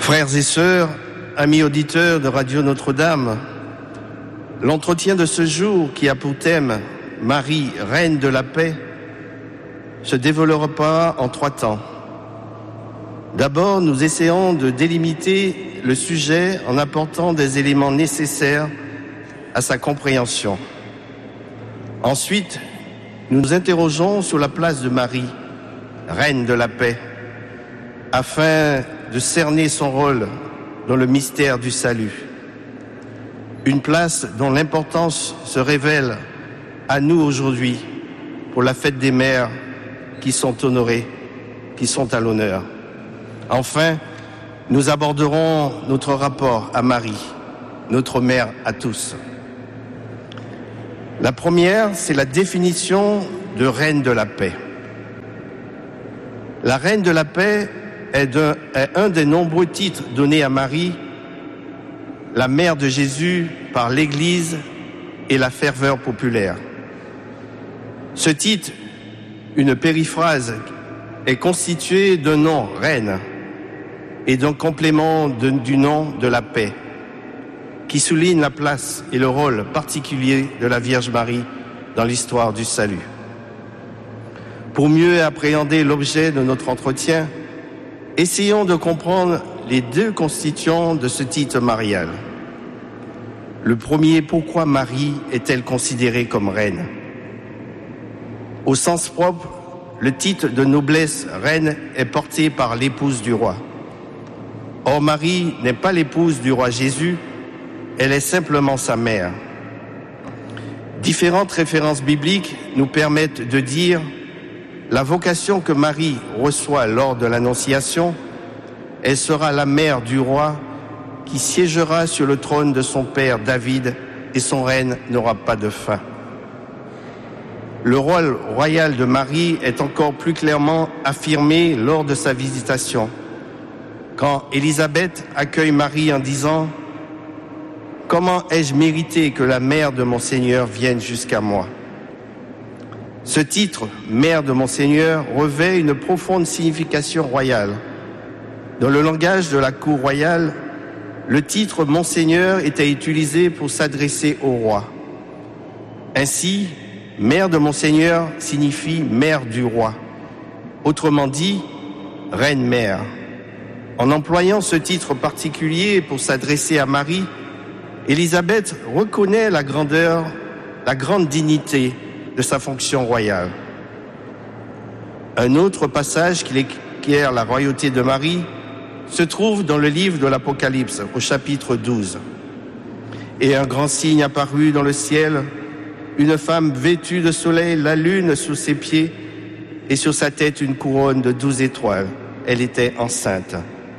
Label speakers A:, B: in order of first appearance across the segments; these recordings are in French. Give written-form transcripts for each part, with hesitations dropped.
A: Frères et sœurs, amis auditeurs de Radio Notre-Dame, l'entretien de ce jour qui a pour thème « Marie, Reine de la paix » se développera en 3 temps. D'abord, nous essayons de délimiter le sujet en apportant des éléments nécessaires à sa compréhension. Ensuite, nous nous interrogeons sur la place de Marie, Reine de la paix, afin de cerner son rôle dans le mystère du salut. Une place dont l'importance se révèle à nous aujourd'hui pour la fête des mères qui sont honorées, qui sont à l'honneur. Enfin, nous aborderons notre rapport à Marie, notre mère à tous. La première, c'est la définition de Reine de la paix. La Reine de la paix est un des nombreux titres donnés à Marie, la mère de Jésus, par l'Église et la ferveur populaire. Ce titre, une périphrase, est constitué d'un nom, Reine, et d'un complément du nom de la paix, qui souligne la place et le rôle particulier de la Vierge Marie dans l'histoire du salut. Pour mieux appréhender l'objet de notre entretien, essayons de comprendre les 2 constituants de ce titre marial. Le premier, pourquoi Marie est-elle considérée comme reine? Au sens propre, le titre de noblesse reine est porté par l'épouse du roi. Or, Marie n'est pas l'épouse du roi Jésus, elle est simplement sa mère. Différentes références bibliques nous permettent de dire la vocation que Marie reçoit lors de l'Annonciation, elle sera la mère du roi qui siégera sur le trône de son père David et son règne n'aura pas de fin. Le rôle royal de Marie est encore plus clairement affirmé lors de sa visitation, quand Élisabeth accueille Marie en disant « Comment ai-je mérité que la mère de mon Seigneur vienne jusqu'à moi ?» Ce titre, mère de mon Seigneur, revêt une profonde signification royale. Dans le langage de la cour royale, le titre Monseigneur était utilisé pour s'adresser au roi. Ainsi, mère de Monseigneur signifie mère du roi. Autrement dit, reine-mère. En employant ce titre particulier pour s'adresser à Marie, Élisabeth reconnaît la grandeur, la grande dignité de sa fonction royale. Un autre passage qui éclaire la royauté de Marie se trouve dans le livre de l'Apocalypse, au chapitre 12. Et un grand signe apparut dans le ciel, une femme vêtue de soleil, la lune sous ses pieds, et sur sa tête une couronne de 12 étoiles. Elle était enceinte.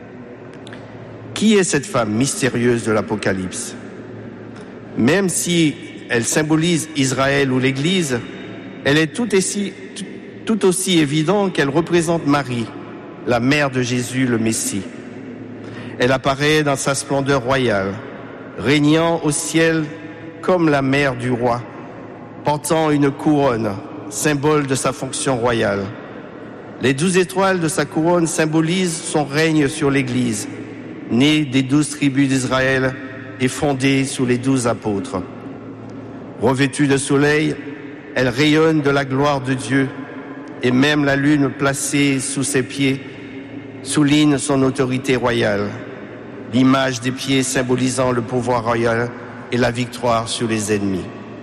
A: Qui est cette femme mystérieuse de l'Apocalypse? Même si elle symbolise Israël ou l'Église, elle est tout aussi évident qu'elle représente Marie, la mère de Jésus, le Messie. Elle apparaît dans sa splendeur royale, régnant au ciel comme la mère du roi, portant une couronne, symbole de sa fonction royale. Les 12 étoiles de sa couronne symbolisent son règne sur l'Église, née des 12 tribus d'Israël et fondée sous les 12 apôtres. Revêtue de soleil, elle rayonne de la gloire de Dieu et même la lune placée sous ses pieds souligne son autorité royale, l'image des pieds symbolisant le pouvoir royal et la victoire sur les ennemis.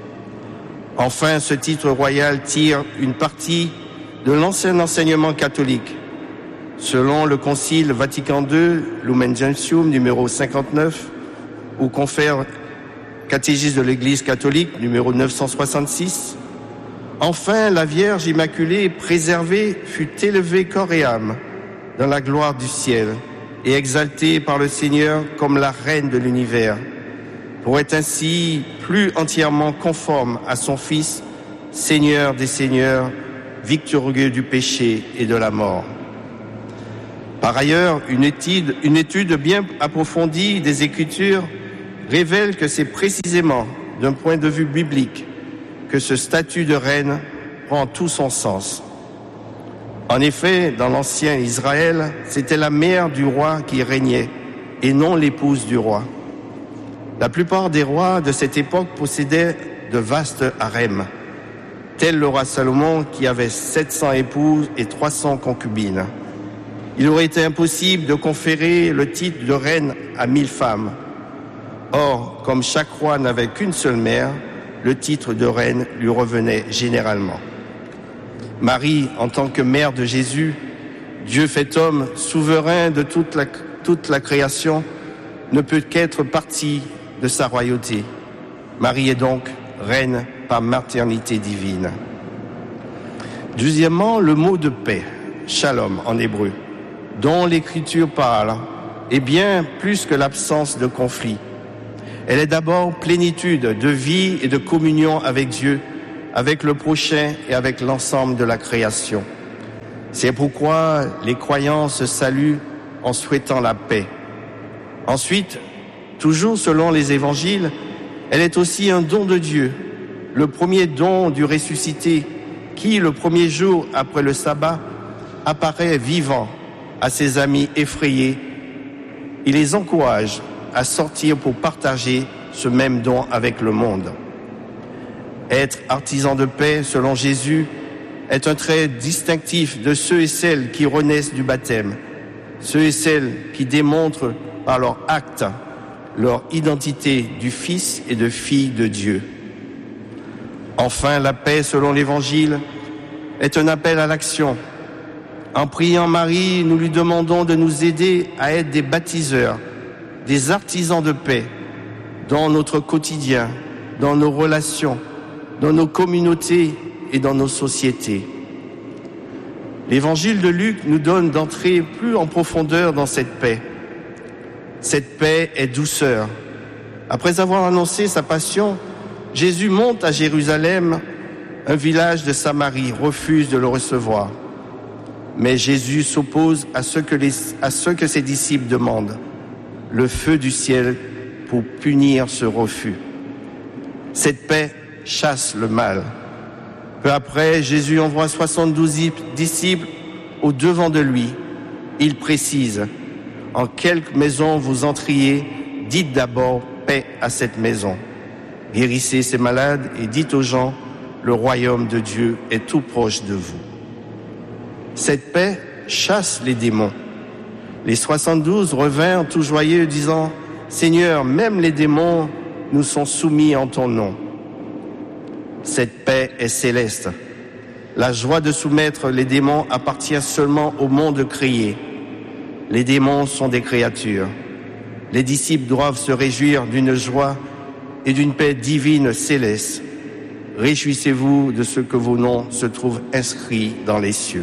A: Enfin, ce titre royal tire une partie de l'ancien enseignement catholique. Selon le Concile Vatican II, Lumen Gentium, numéro 59, ou confère Catégisme de l'Église catholique, numéro 966. Enfin, la Vierge Immaculée préservée fut élevée corps et âme dans la gloire du ciel et exaltée par le Seigneur comme la reine de l'univers, pour être ainsi plus entièrement conforme à son Fils, Seigneur des Seigneurs, victorieux du péché et de la mort. Par ailleurs, une étude bien approfondie des Écritures révèle que c'est précisément d'un point de vue biblique que ce statut de reine prend tout son sens. En effet, dans l'ancien Israël, c'était la mère du roi qui régnait, et non l'épouse du roi. La plupart des rois de cette époque possédaient de vastes harems, tel le roi Salomon qui avait 700 épouses et 300 concubines. Il aurait été impossible de conférer le titre de reine à 1000 femmes. Or, comme chaque roi n'avait qu'une seule mère, le titre de reine lui revenait généralement. Marie, en tant que mère de Jésus, Dieu fait homme, souverain de toute la création, ne peut qu'être partie de sa royauté. Marie est donc reine par maternité divine. Deuxièmement, le mot de paix, shalom en hébreu, dont l'Écriture parle, est bien plus que l'absence de conflit. Elle est d'abord plénitude de vie et de communion avec Dieu, avec le prochain et avec l'ensemble de la création. C'est pourquoi les croyants se saluent en souhaitant la paix. Ensuite, toujours selon les évangiles, elle est aussi un don de Dieu, le premier don du ressuscité qui, le premier jour après le sabbat, apparaît vivant à ses amis effrayés. Il les encourage à sortir pour partager ce même don avec le monde. Être artisan de paix, selon Jésus, est un trait distinctif de ceux et celles qui renaissent du baptême, ceux et celles qui démontrent par leur acte leur identité du Fils et de fille de Dieu. Enfin, la paix, selon l'Évangile, est un appel à l'action. En priant Marie, nous lui demandons de nous aider à être des baptiseurs, des artisans de paix dans notre quotidien, dans nos relations, dans nos communautés et dans nos sociétés. L'Évangile de Luc nous donne d'entrer plus en profondeur dans cette paix. Cette paix est douceur. Après avoir annoncé sa passion, Jésus monte à Jérusalem. Un village de Samarie refuse de le recevoir. Mais Jésus s'oppose à ce que ses disciples demandent, le feu du ciel pour punir ce refus. Cette paix chasse le mal. Peu après, Jésus envoie 72 disciples au devant de lui. Il précise: en quelque maison vous entriez, dites d'abord paix à cette maison. Guérissez ces malades et dites aux gens: le royaume de Dieu est tout proche de vous. Cette paix chasse les démons. Les 72 revinrent tout joyeux, disant: Seigneur, même les démons nous sont soumis en ton nom. Cette paix est céleste. La joie de soumettre les démons appartient seulement au monde créé. Les démons sont des créatures. Les disciples doivent se réjouir d'une joie et d'une paix divine céleste. Réjouissez-vous de ce que vos noms se trouvent inscrits dans les cieux.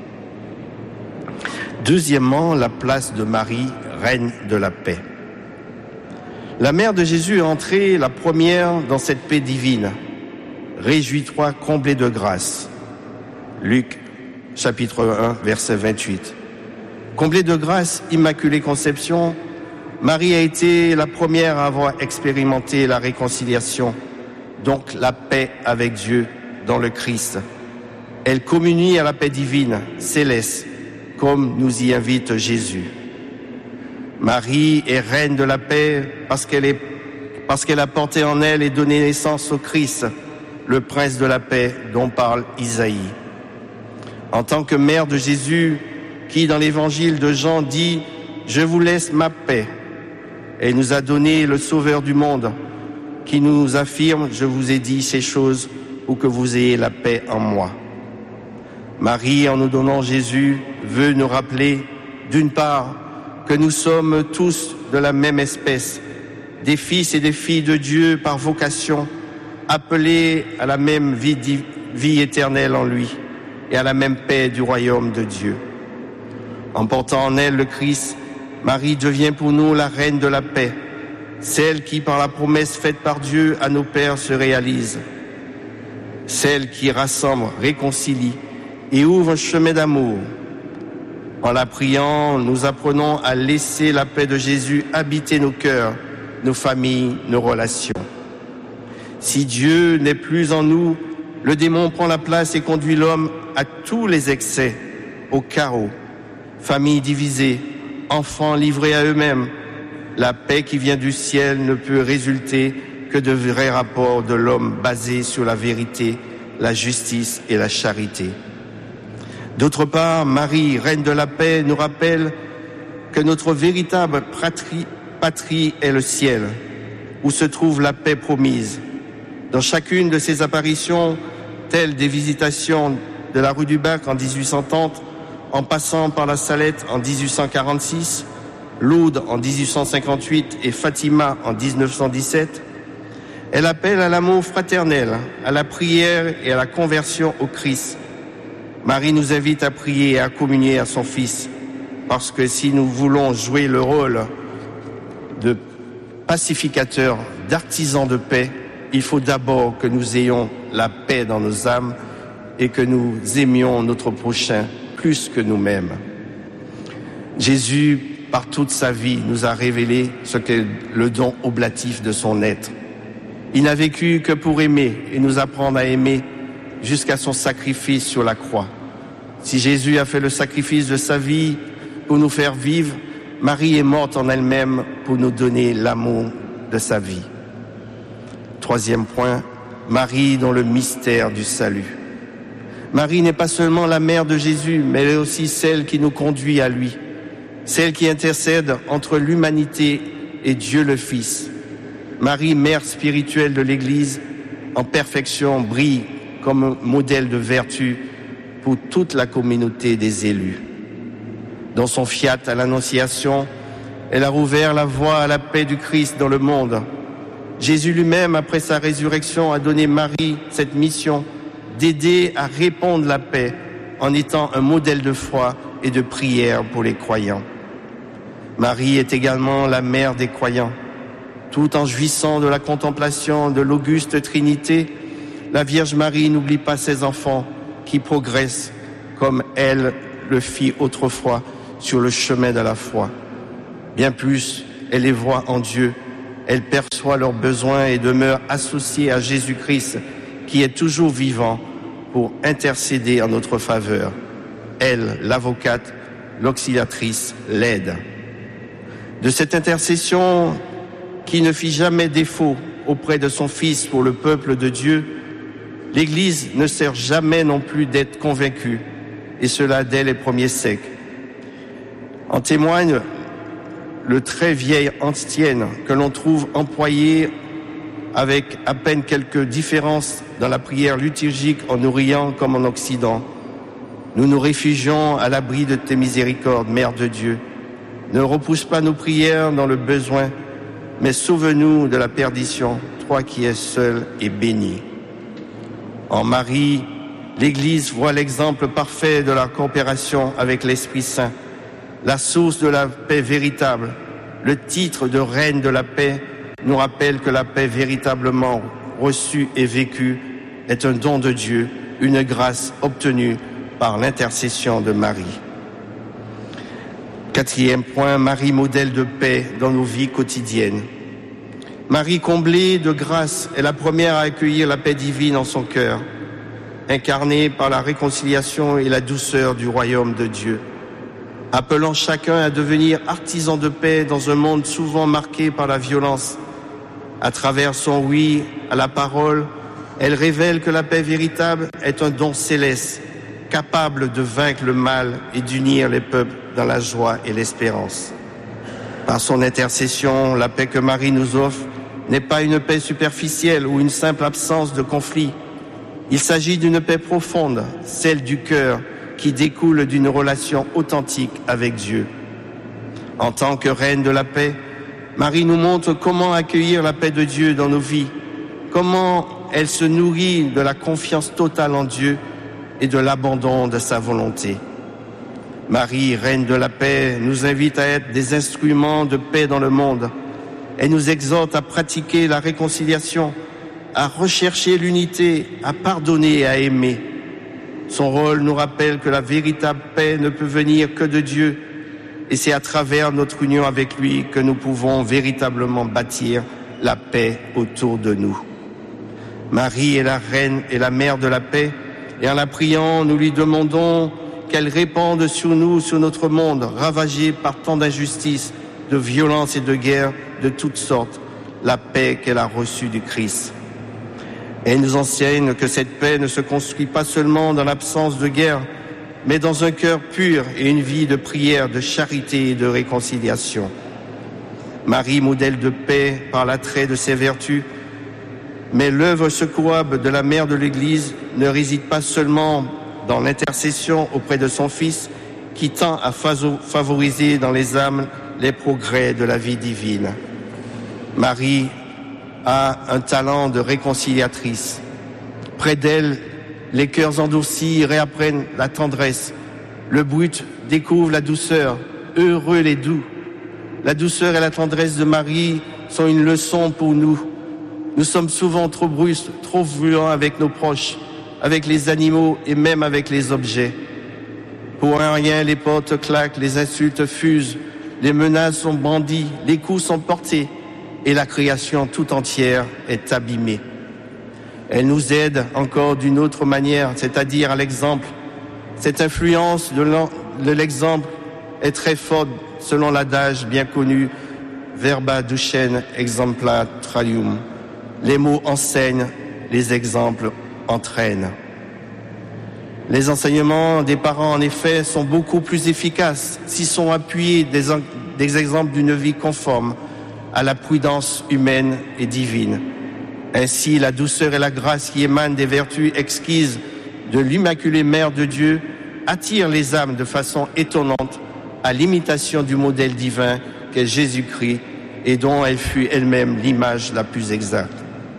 A: Deuxièmement, la place de Marie, reine de la paix. La mère de Jésus est entrée la première dans cette paix divine. Réjouis-toi, comblé de grâce. Luc, chapitre 1, verset 28. Comblée de grâce, Immaculée Conception, Marie a été la première à avoir expérimenté la réconciliation, donc la paix avec Dieu dans le Christ. Elle communie à la paix divine, céleste, comme nous y invite Jésus. Marie est reine de la paix parce qu'elle a porté en elle et donné naissance au Christ, le prince de la paix dont parle Isaïe. En tant que mère de Jésus, qui dans l'évangile de Jean dit « Je vous laisse ma paix », elle nous a donné le Sauveur du monde, qui nous affirme « Je vous ai dit ces choses pour que vous ayez la paix en moi ». Marie, en nous donnant Jésus, veut nous rappeler, d'une part, que nous sommes tous de la même espèce, des fils et des filles de Dieu par vocation, appelés à la même vie éternelle en lui et à la même paix du royaume de Dieu. En portant en elle le Christ, Marie devient pour nous la reine de la paix, celle qui, par la promesse faite par Dieu à nos pères, se réalise, celle qui rassemble, réconcilie et ouvre un chemin d'amour. En la priant, nous apprenons à laisser la paix de Jésus habiter nos cœurs, nos familles, nos relations. Si Dieu n'est plus en nous, le démon prend la place et conduit l'homme à tous les excès, au chaos. Familles divisées, enfants livrés à eux-mêmes, La paix qui vient du ciel ne peut résulter que de vrais rapports de l'homme basés sur la vérité, la justice et la charité. D'autre part, Marie, reine de la paix, nous rappelle que notre véritable patrie est le ciel, où se trouve la paix promise. Dans chacune de ces apparitions, telles des visitations de la rue du Bac en 1830, en passant par la Salette en 1846, Lourdes en 1858 et Fatima en 1917, elle appelle à l'amour fraternel, à la prière et à la conversion au Christ. Marie nous invite à prier et à communier à son Fils, parce que si nous voulons jouer le rôle de pacificateur, d'artisan de paix, il faut d'abord que nous ayons la paix dans nos âmes et que nous aimions notre prochain plus que nous-mêmes. Jésus, par toute sa vie, nous a révélé ce qu'est le don oblatif de son être. Il n'a vécu que pour aimer et nous apprendre à aimer jusqu'à son sacrifice sur la croix. Si Jésus a fait le sacrifice de sa vie pour nous faire vivre, Marie est morte en elle-même pour nous donner l'amour de sa vie. Troisième point, Marie dans le mystère du salut. Marie n'est pas seulement la mère de Jésus, mais elle est aussi celle qui nous conduit à lui, celle qui intercède entre l'humanité et Dieu le Fils. Marie, mère spirituelle de l'Église, en perfection, brille comme modèle de vertu pour toute la communauté des élus. Dans son fiat à l'Annonciation, elle a rouvert la voie à la paix du Christ dans le monde. Jésus lui-même, après sa résurrection, a donné Marie cette mission d'aider à répandre la paix en étant un modèle de foi et de prière pour les croyants. Marie est également la mère des croyants. Tout en jouissant de la contemplation de l'auguste Trinité, la Vierge Marie n'oublie pas ses enfants qui progressent comme elle le fit autrefois sur le chemin de la foi. Bien plus, elle les voit en Dieu, elle perçoit leurs besoins et demeure associée à Jésus-Christ qui est toujours vivant pour intercéder en notre faveur. Elle, l'avocate, l'auxiliatrice, l'aide. De cette intercession qui ne fit jamais défaut auprès de son Fils pour le peuple de Dieu, l'Église ne sert jamais non plus d'être convaincue, et cela dès les premiers siècles. En témoigne le très vieil antienne que l'on trouve employé avec à peine quelques différences dans la prière liturgique en Orient comme en Occident. Nous nous réfugions à l'abri de tes miséricordes, Mère de Dieu. Ne repousse pas nos prières dans le besoin, mais sauve-nous de la perdition, toi qui es seul et béni. En Marie, l'Église voit l'exemple parfait de la coopération avec l'Esprit Saint, la source de la paix véritable. Le titre de Reine de la paix nous rappelle que la paix véritablement reçue et vécue est un don de Dieu, une grâce obtenue par l'intercession de Marie. Quatrième point, Marie, modèle de paix dans nos vies quotidiennes. Marie, comblée de grâce, est la première à accueillir la paix divine en son cœur, incarnée par la réconciliation et la douceur du royaume de Dieu, appelant chacun à devenir artisan de paix dans un monde souvent marqué par la violence. À travers son oui à la parole, elle révèle que la paix véritable est un don céleste, capable de vaincre le mal et d'unir les peuples dans la joie et l'espérance. Par son intercession, la paix que Marie nous offre n'est pas une paix superficielle ou une simple absence de conflit. Il s'agit d'une paix profonde, celle du cœur, qui découle d'une relation authentique avec Dieu. En tant que reine de la paix, Marie nous montre comment accueillir la paix de Dieu dans nos vies, comment elle se nourrit de la confiance totale en Dieu et de l'abandon de sa volonté. Marie, reine de la paix, nous invite à être des instruments de paix dans le monde. Elle nous exhorte à pratiquer la réconciliation, à rechercher l'unité, à pardonner et à aimer. Son rôle nous rappelle que la véritable paix ne peut venir que de Dieu, et c'est à travers notre union avec lui que nous pouvons véritablement bâtir la paix autour de nous. Marie est la reine et la mère de la paix, et en la priant, nous lui demandons qu'elle répande sur nous, sur notre monde, ravagé par tant d'injustices, de violence et de guerre de toutes sortes, la paix qu'elle a reçue du Christ. Elle nous enseigne que cette paix ne se construit pas seulement dans l'absence de guerre, mais dans un cœur pur et une vie de prière, de charité et de réconciliation. Marie, modèle de paix par l'attrait de ses vertus, mais l'œuvre secourable de la mère de l'Église ne réside pas seulement dans l'intercession auprès de son Fils, qui tend à favoriser dans les âmes les progrès de la vie divine. Marie a un talent de réconciliatrice. Près d'elle, les cœurs endurcis réapprennent la tendresse. Le brut découvre la douceur. Heureux les doux. La douceur et la tendresse de Marie sont une leçon pour nous. Nous sommes souvent trop brusques, trop violents avec nos proches, avec les animaux et même avec les objets. Pour un rien, les portes claquent, les insultes fusent, les menaces sont brandies, les coups sont portés et la création tout entière est abîmée. Elle nous aide encore d'une autre manière, c'est-à-dire à l'exemple. Cette influence de l'exemple est très forte selon l'adage bien connu « Verba ducens exempla traium ». Les mots enseignent, les exemples entraînent. Les enseignements des parents, en effet, sont beaucoup plus efficaces s'ils sont appuyés des exemples d'une vie conforme à la prudence humaine et divine. Ainsi, la douceur et la grâce qui émanent des vertus exquises de l'Immaculée Mère de Dieu attirent les âmes de façon étonnante à l'imitation du modèle divin qu'est Jésus-Christ et dont elle fut elle-même l'image la plus exacte.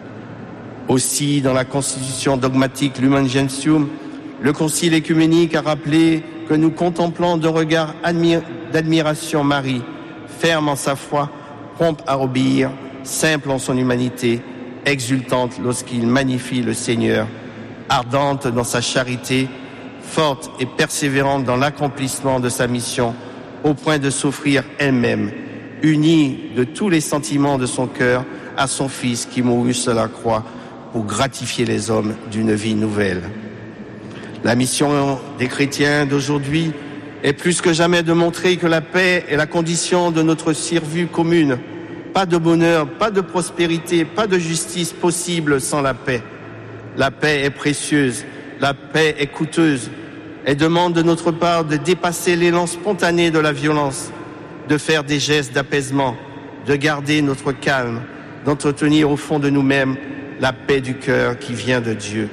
A: Aussi, dans la constitution dogmatique Lumen Gentium, le Concile œcuménique a rappelé que nous contemplons d'un regard d'admiration Marie, ferme en sa foi, prompte à obéir, simple en son humanité, exultante lorsqu'il magnifie le Seigneur, ardente dans sa charité, forte et persévérante dans l'accomplissement de sa mission, au point de s'offrir elle-même, unie de tous les sentiments de son cœur à son Fils qui mourut sur la croix pour gratifier les hommes d'une vie nouvelle. La mission des chrétiens d'aujourd'hui est plus que jamais de montrer que la paix est la condition de notre survie commune. Pas de bonheur, pas de prospérité, pas de justice possible sans la paix. La paix est précieuse, la paix est coûteuse. Elle demande de notre part de dépasser l'élan spontané de la violence, de faire des gestes d'apaisement, de garder notre calme, d'entretenir au fond de nous-mêmes la paix du cœur qui vient de Dieu.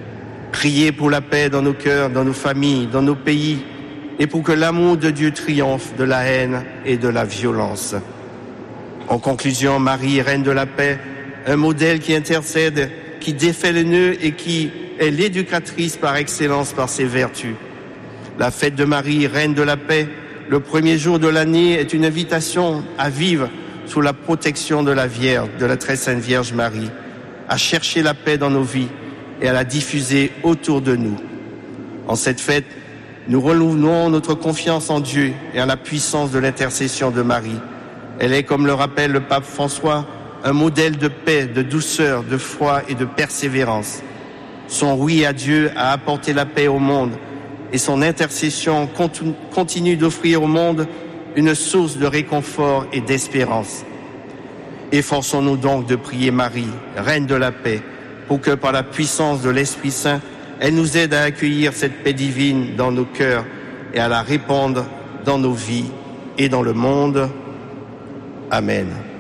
A: Prier pour la paix dans nos cœurs, dans nos familles, dans nos pays, et pour que l'amour de Dieu triomphe de la haine et de la violence. En conclusion, Marie, reine de la paix, un modèle qui intercède, qui défait les nœuds et qui est l'éducatrice par excellence par ses vertus. La fête de Marie, reine de la paix, le premier jour de l'année, est une invitation à vivre sous la protection de la Vierge, de la très sainte Vierge Marie, à chercher la paix dans nos vies et à la diffuser autour de nous. En cette fête, nous renouvelons notre confiance en Dieu et à la puissance de l'intercession de Marie. Elle est, comme le rappelle le pape François, un modèle de paix, de douceur, de foi et de persévérance. Son oui à Dieu a apporté la paix au monde et son intercession continue d'offrir au monde une source de réconfort et d'espérance. Efforçons-nous donc de prier Marie, reine de la paix, pour que par la puissance de l'Esprit Saint, elle nous aide à accueillir cette paix divine dans nos cœurs et à la répandre dans nos vies et dans le monde. Amen.